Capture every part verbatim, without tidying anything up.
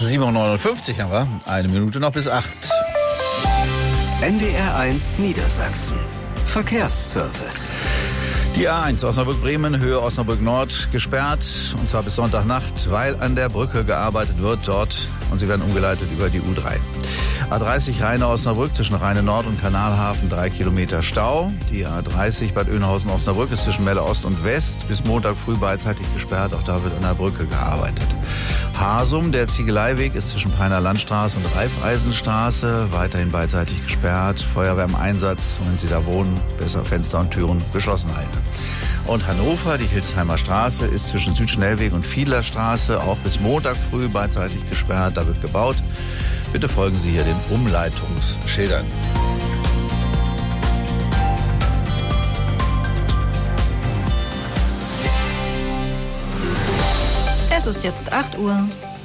sieben Uhr neunundfünfzig haben wir, eine Minute noch bis acht. N D R eins Niedersachsen. Verkehrsservice. Die A eins Osnabrück-Bremen, Höhe Osnabrück-Nord, gesperrt, und zwar bis Sonntagnacht, weil an der Brücke gearbeitet wird dort, und sie werden umgeleitet über die U drei. A dreißig Rheine-Osnabrück zwischen Rheine-Nord und Kanalhafen, drei Kilometer Stau. Die A dreißig Bad Oeynhausen-Osnabrück ist zwischen Melle Ost und West bis Montag früh beidseitig gesperrt, auch da wird an der Brücke gearbeitet. Hasum, der Ziegeleiweg, ist zwischen Peiner Landstraße und Raiffeisenstraße, weiterhin beidseitig gesperrt. Feuerwehr im Einsatz, und wenn Sie da wohnen, besser Fenster und Türen geschlossen halten. Und Hannover, die Hildesheimer Straße, ist zwischen Südschnellweg und Fiedlerstraße auch bis Montag früh beidseitig gesperrt, da wird gebaut. Bitte folgen Sie hier den Umleitungsschildern. Es ist jetzt acht Uhr.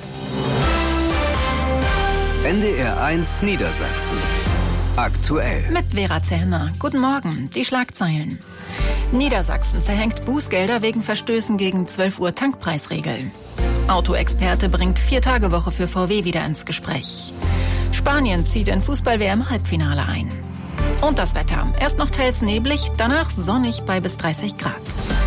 N D R eins Niedersachsen. Aktuell. Mit Vera Zellner. Guten Morgen. Die Schlagzeilen. Niedersachsen verhängt Bußgelder wegen Verstößen gegen zwölf Uhr Tankpreisregel. Autoexperte bringt Vier-Tage-Woche für V W wieder ins Gespräch. Spanien zieht in Fußball-W M-Halbfinale ein. Und das Wetter. Erst noch teils neblig, danach sonnig bei bis dreißig Grad.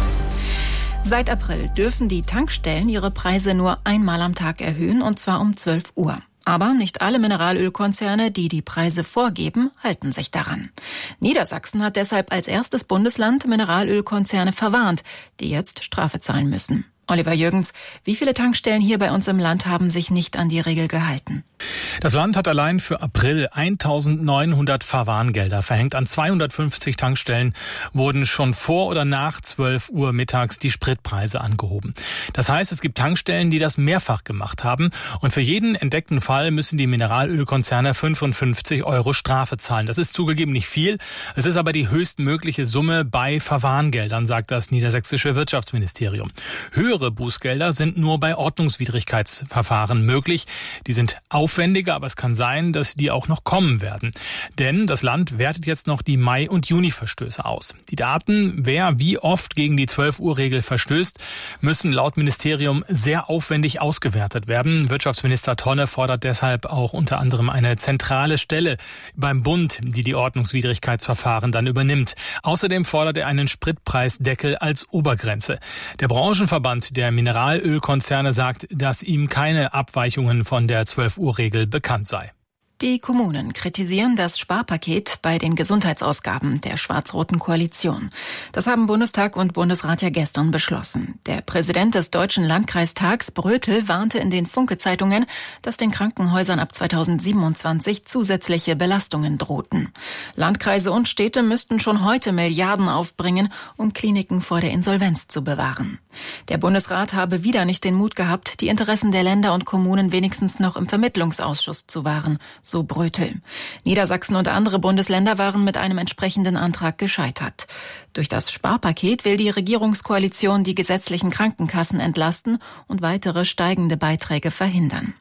Seit April dürfen die Tankstellen ihre Preise nur einmal am Tag erhöhen, und zwar um zwölf Uhr. Aber nicht alle Mineralölkonzerne, die die Preise vorgeben, halten sich daran. Niedersachsen hat deshalb als erstes Bundesland Mineralölkonzerne verwarnt, die jetzt Strafe zahlen müssen. Oliver Jürgens, wie viele Tankstellen hier bei uns im Land haben sich nicht an die Regel gehalten? Das Land hat allein für April eintausendneunhundert Verwarngelder verhängt. An zweihundertfünfzig Tankstellen wurden schon vor oder nach zwölf Uhr mittags die Spritpreise angehoben. Das heißt, es gibt Tankstellen, die das mehrfach gemacht haben. Und für jeden entdeckten Fall müssen die Mineralölkonzerne fünfundfünfzig Euro Strafe zahlen. Das ist zugegeben nicht viel. Es ist aber die höchstmögliche Summe bei Verwarngeldern, sagt das niedersächsische Wirtschaftsministerium. Höhere Bußgelder sind nur bei Ordnungswidrigkeitsverfahren möglich. Die sind aufwendiger, aber es kann sein, dass die auch noch kommen werden. Denn das Land wertet jetzt noch die Mai- und Juni-Verstöße aus. Die Daten, wer wie oft gegen die zwölf Uhr Regel verstößt, müssen laut Ministerium sehr aufwendig ausgewertet werden. Wirtschaftsminister Tonne fordert deshalb auch unter anderem eine zentrale Stelle beim Bund, die die Ordnungswidrigkeitsverfahren dann übernimmt. Außerdem fordert er einen Spritpreisdeckel als Obergrenze. Der Branchenverband der Mineralölkonzerne sagt, dass ihm keine Abweichungen von der zwölf Uhr Regel bekannt sei. Die Kommunen kritisieren das Sparpaket bei den Gesundheitsausgaben der schwarz-roten Koalition. Das haben Bundestag und Bundesrat ja gestern beschlossen. Der Präsident des Deutschen Landkreistags, Brötel, warnte in den Funke-Zeitungen, dass den Krankenhäusern ab zweitausendsiebenundzwanzig zusätzliche Belastungen drohten. Landkreise und Städte müssten schon heute Milliarden aufbringen, um Kliniken vor der Insolvenz zu bewahren. Der Bundesrat habe wieder nicht den Mut gehabt, die Interessen der Länder und Kommunen wenigstens noch im Vermittlungsausschuss zu wahren, so Brötel. Niedersachsen und andere Bundesländer waren mit einem entsprechenden Antrag gescheitert. Durch das Sparpaket will die Regierungskoalition die gesetzlichen Krankenkassen entlasten und weitere steigende Beiträge verhindern.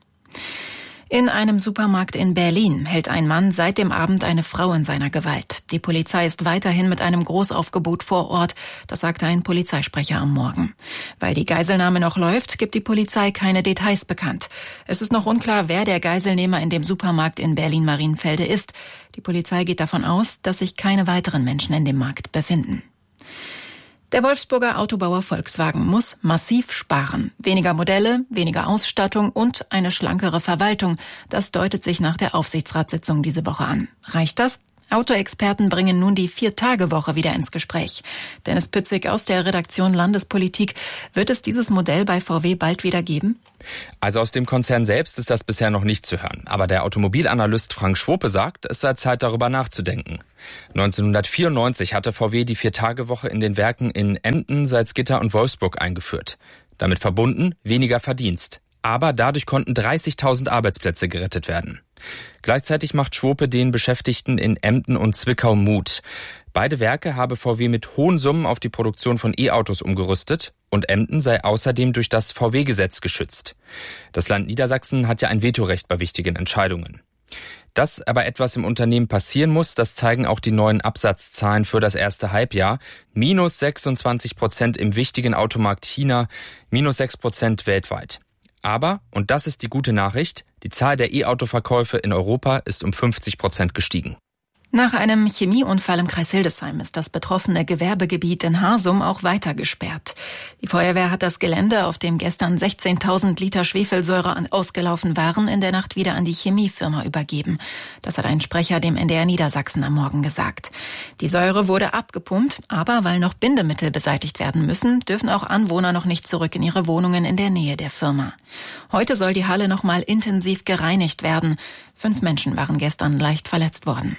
In einem Supermarkt in Berlin hält ein Mann seit dem Abend eine Frau in seiner Gewalt. Die Polizei ist weiterhin mit einem Großaufgebot vor Ort, das sagte ein Polizeisprecher am Morgen. Weil die Geiselnahme noch läuft, gibt die Polizei keine Details bekannt. Es ist noch unklar, wer der Geiselnehmer in dem Supermarkt in Berlin-Marienfelde ist. Die Polizei geht davon aus, dass sich keine weiteren Menschen in dem Markt befinden. Der Wolfsburger Autobauer Volkswagen muss massiv sparen. Weniger Modelle, weniger Ausstattung und eine schlankere Verwaltung. Das deutet sich nach der Aufsichtsratssitzung diese Woche an. Reicht das? Autoexperten bringen nun die Vier-Tage-Woche wieder ins Gespräch. Dennis Pützig aus der Redaktion Landespolitik. Wird es dieses Modell bei V W bald wieder geben? Also aus dem Konzern selbst ist das bisher noch nicht zu hören. Aber der Automobilanalyst Frank Schwope sagt, es sei Zeit, darüber nachzudenken. neunzehnhundertvierundneunzig hatte V W die Vier-Tage-Woche in den Werken in Emden, Salzgitter und Wolfsburg eingeführt. Damit verbunden weniger Verdienst. Aber dadurch konnten dreißigtausend Arbeitsplätze gerettet werden. Gleichzeitig macht Schwope den Beschäftigten in Emden und Zwickau Mut. Beide Werke habe V W mit hohen Summen auf die Produktion von E-Autos umgerüstet und Emden sei außerdem durch das V W-Gesetz geschützt. Das Land Niedersachsen hat ja ein Vetorecht bei wichtigen Entscheidungen. Dass aber etwas im Unternehmen passieren muss, das zeigen auch die neuen Absatzzahlen für das erste Halbjahr. Minus sechsundzwanzig Prozent im wichtigen Automarkt China, minus sechs Prozent weltweit. Aber, und das ist die gute Nachricht, die Zahl der E-Auto-Verkäufe in Europa ist um fünfzig Prozent gestiegen. Nach einem Chemieunfall im Kreis Hildesheim ist das betroffene Gewerbegebiet in Harsum auch weiter gesperrt. Die Feuerwehr hat das Gelände, auf dem gestern sechzehntausend Liter Schwefelsäure ausgelaufen waren, in der Nacht wieder an die Chemiefirma übergeben. Das hat ein Sprecher dem N D R Niedersachsen am Morgen gesagt. Die Säure wurde abgepumpt, aber weil noch Bindemittel beseitigt werden müssen, dürfen auch Anwohner noch nicht zurück in ihre Wohnungen in der Nähe der Firma. Heute soll die Halle noch mal intensiv gereinigt werden. Fünf Menschen waren gestern leicht verletzt worden.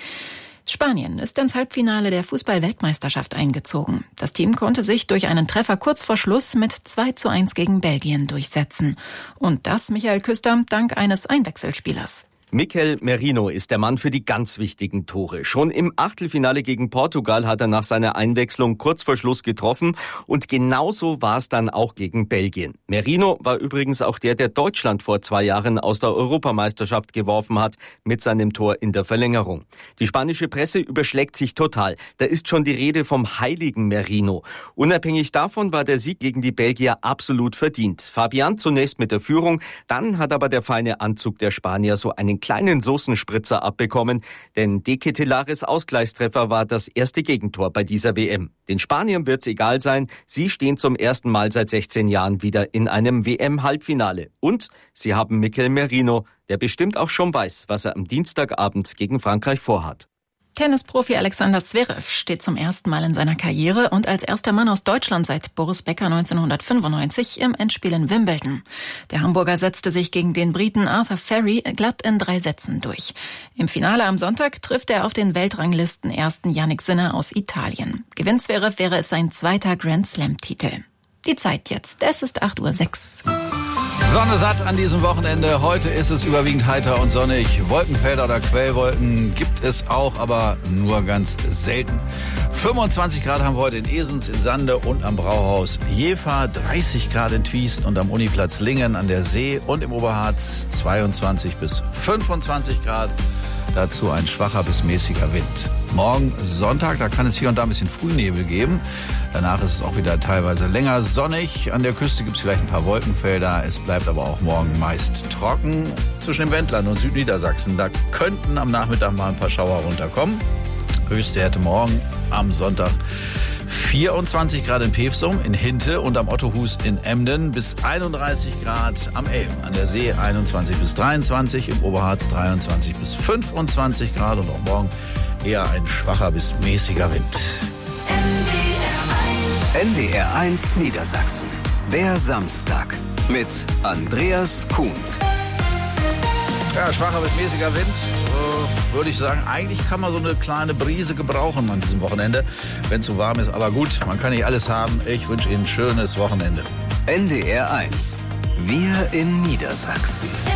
Spanien ist ins Halbfinale der Fußball-Weltmeisterschaft eingezogen. Das Team konnte sich durch einen Treffer kurz vor Schluss mit zwei zu eins gegen Belgien durchsetzen. Und das, Michael Küster, dank eines Einwechselspielers. Mikel Merino ist der Mann für die ganz wichtigen Tore. Schon im Achtelfinale gegen Portugal hat er nach seiner Einwechslung kurz vor Schluss getroffen und genauso war es dann auch gegen Belgien. Merino war übrigens auch der, der Deutschland vor zwei Jahren aus der Europameisterschaft geworfen hat mit seinem Tor in der Verlängerung. Die spanische Presse überschlägt sich total. Da ist schon die Rede vom heiligen Merino. Unabhängig davon war der Sieg gegen die Belgier absolut verdient. Fabian zunächst mit der Führung, dann hat aber der feine Anzug der Spanier so einen kleinen Soßenspritzer abbekommen, denn De Ketelaeres Ausgleichstreffer war das erste Gegentor bei dieser W M. Den Spaniern wird's egal sein, sie stehen zum ersten Mal seit sechzehn Jahren wieder in einem W M-Halbfinale. Und sie haben Mikel Merino, der bestimmt auch schon weiß, was er am Dienstagabend gegen Frankreich vorhat. Tennisprofi Alexander Zverev steht zum ersten Mal in seiner Karriere und als erster Mann aus Deutschland seit Boris Becker neunzehnhundertfünfundneunzig im Endspiel in Wimbledon. Der Hamburger setzte sich gegen den Briten Arthur Ferry glatt in drei Sätzen durch. Im Finale am Sonntag trifft er auf den Weltranglisten ersten Jannik Sinner aus Italien. Gewinnt Zverev, wäre es sein zweiter Grand Slam-Titel. Die Zeit jetzt, es ist acht Uhr sechs. Sonne satt an diesem Wochenende. Heute ist es überwiegend heiter und sonnig. Wolkenfelder oder Quellwolken gibt es auch, aber nur ganz selten. fünfundzwanzig Grad haben wir heute in Esens, in Sande und am Brauhaus Jever. dreißig Grad in Twiest und am Uniplatz Lingen an der See und im Oberharz zweiundzwanzig bis fünfundzwanzig Grad. Dazu ein schwacher bis mäßiger Wind. Morgen Sonntag, da kann es hier und da ein bisschen Frühnebel geben. Danach ist es auch wieder teilweise länger sonnig. An der Küste gibt es vielleicht ein paar Wolkenfelder. Es bleibt aber auch morgen meist trocken. Zwischen dem Wendland und Südniedersachsen, da könnten am Nachmittag mal ein paar Schauer runterkommen. Höchste hätte morgen am Sonntag vierundzwanzig Grad in Pevsum, in Hinte und am Ottohus in Emden bis einunddreißig Grad am Elben. An der See einundzwanzig bis dreiundzwanzig, im Oberharz dreiundzwanzig bis fünfundzwanzig Grad und auch morgen eher ein schwacher bis mäßiger Wind. N D R eins Niedersachsen. Der Samstag mit Andreas Kuhns. Ja, schwacher bis mäßiger Wind, äh, würde ich sagen. Eigentlich kann man so eine kleine Brise gebrauchen an diesem Wochenende, wenn es so warm ist. Aber gut, man kann nicht alles haben. Ich wünsche Ihnen ein schönes Wochenende. N D R eins. Wir in Niedersachsen.